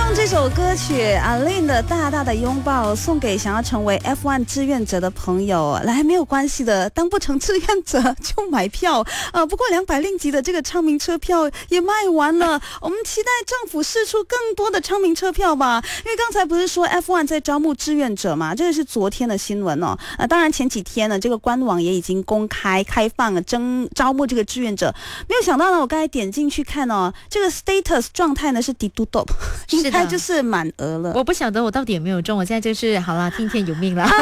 这首歌曲阿令的大大的拥抱送给想要成为 F1 志愿者的朋友，来没有关系的，当不成志愿者就买票不过200令吉的这个昌明车票也卖完了，我们期待政府释出更多的昌明车票吧，因为刚才不是说 F1 在招募志愿者嘛，这个是昨天的新闻哦。当然前几天呢，这个官网也已经公开开放了招募这个志愿者，没有想到呢，我刚才点进去看哦，这个 status 状态呢是 ditutup， 应该就是满额了。 我不晓得我到底有没有中，我现在就是好了，听天由命了。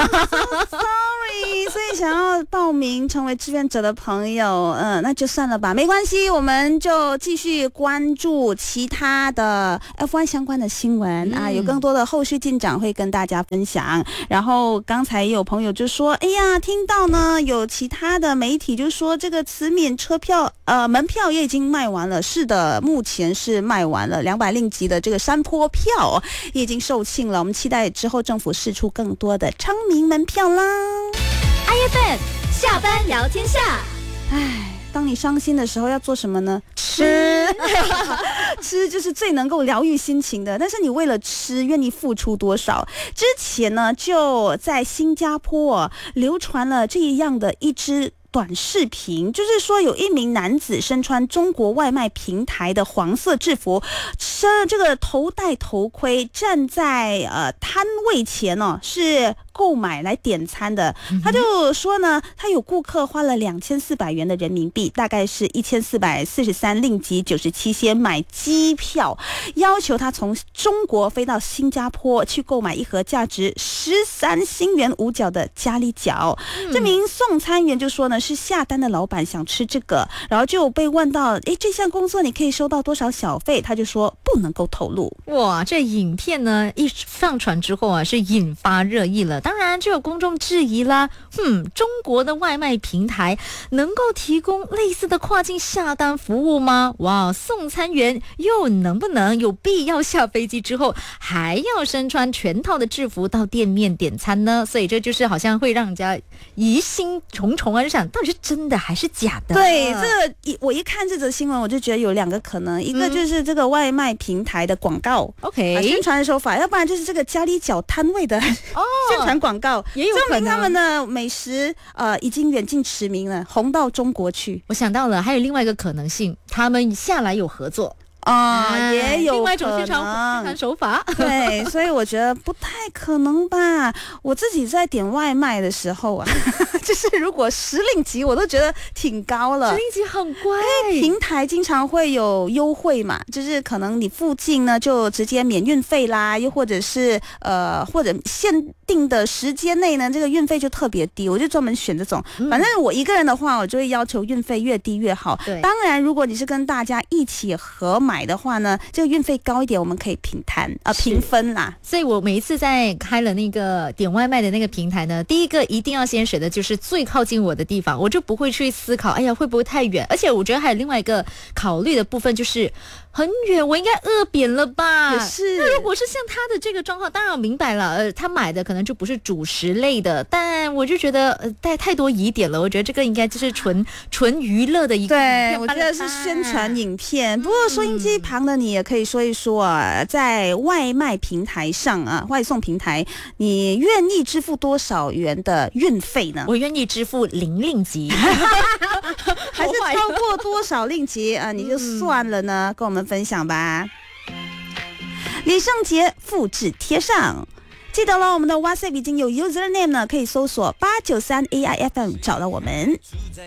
Sorry， 所以想要报名成为志愿者的朋友，那就算了吧，没关系，我们就继续关注其他的 F1 相关的新闻有更多的后续进展会跟大家分享。然后刚才也有朋友就说，哎呀，听到呢有其他的媒体就说这个慈免车票门票也已经卖完了。是的，目前是卖完了200令吉的这个山坡票也已经售罄了，我们期待之后政府释出更多的昌明门票啦。 IFM 下班聊天下。 当你伤心的时候要做什么呢？吃吃就是最能够疗愈心情的，但是你为了吃愿意付出多少？之前呢就在新加坡流传了这样的一支短视频，就是说有一名男子身穿中国外卖平台的黄色制服，这个头戴头盔，站在摊位前是购买来点餐的。他就说呢，他有顾客花了2400元的人民币，大概是1443令吉97仙买机票，要求他从中国飞到新加坡去购买一盒价值13星元5角的咖喱饺。这名送餐员就说呢，是下单的老板想吃这个，然后就被问到这项工作你可以收到多少小费，他就说不能够透露。 哇，这影片呢一上传之后是引发热议了，当然就有公众质疑啦，中国的外卖平台能够提供类似的跨境下单服务吗？哇，送餐员又能不能有必要下飞机之后还要身穿全套的制服到店面点餐呢？所以这就是好像会让人家疑心重重就想到底是真的还是假的？ 对，这个我一看这则新闻，我就觉得有2个可能，一个就是这个外卖平台的广告 ，OK， 宣传的手法，要不然就是这个咖喱饺摊位的宣传广告， 也有可能证明他们的美食已经远近驰名了，红到中国去。 我想到了，还有另外一个可能性，他们下来有合作。 也有另外一种宣传手法。 对，所以我觉得不太可能吧。我自己在点外卖的时候就是如果10令吉我都觉得挺高了，10 令吉很贵， 因为平台经常会有优惠嘛，就是可能你附近呢就直接免运费啦，又或者是或者限定的时间内呢这个运费就特别低，我就专门选这种。反正我一个人的话，我就会要求运费越低越好。 对， 当然如果你是跟大家一起合买的话呢，这个运费高一点我们可以平分啦。 所以我每一次在开了那个点外卖的那个平台呢，第一个一定要先选的就是最靠近我的地方，我就不会去思考会不会太远。而且我觉得还有另外一个考虑的部分，就是很远我应该饿扁了吧。 是， 那如果是像他的这个状况，当然我明白了，他买的可能就不是主食类的，但我就觉得带太多疑点了。我觉得这个应该就是纯娱乐的一个影片。 对，我觉得是宣传影片。不过收音机旁的你也可以说一说在外卖平台上外送平台，你愿意支付多少元的运费呢？ 我愿意支付0令吉。 还是超过多少令吉你就算了呢，跟我们分享吧。李圣杰复制贴上，记得了，我们的 WhatsApp 已经有 username 呢，可以搜索893AIFM 找到我们。